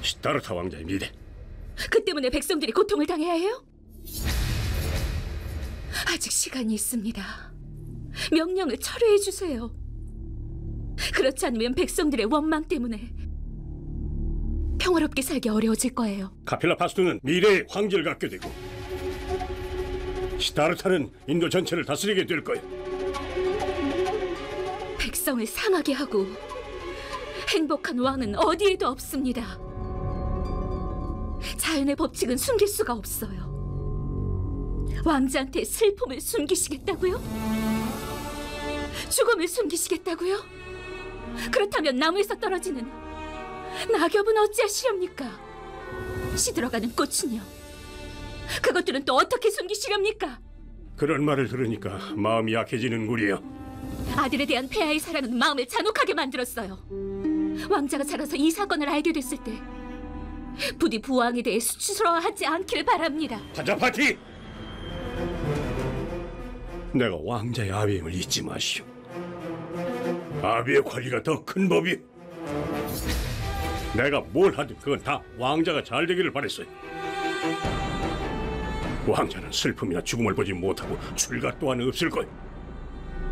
시다르타 왕자의 미래. 그 때문에 백성들이 고통을 당해야 해요? 아직 시간이 있습니다. 명령을 철회해 주세요. 그렇지 않으면 백성들의 원망 때문에 평화롭게 살기 어려워질 거예요. 카필라 파스투는 미래의 황제를 갖게 되고 시다르타는 인도 전체를 다스리게 될 거야. 백성을 상하게 하고 행복한 왕은 어디에도 없습니다. 자연의 법칙은 숨길 수가 없어요. 왕자한테 슬픔을 숨기시겠다고요? 죽음을 숨기시겠다고요? 그렇다면 나무에서 떨어지는 낙엽은 어찌하시렵니까? 시들어가는 꽃은요? 그것들은 또 어떻게 숨기시렵니까? 그런 말을 들으니까 마음이 약해지는구려. 아들에 대한 폐하의 사랑은 마음을 잔혹하게 만들었어요. 왕자가 자라서 이 사건을 알게 됐을 때 부디 부왕에 대해 수치스러워하지 않기를 바랍니다. 파자파티! 내가 왕자의 아비임을 잊지 마시오. 아비의 권리가 더 큰 법이. 내가 뭘 하든 그건 다 왕자가 잘 되기를 바랬어요. 왕자는 슬픔이나 죽음을 보지 못하고 출가 또한 없을 거예요.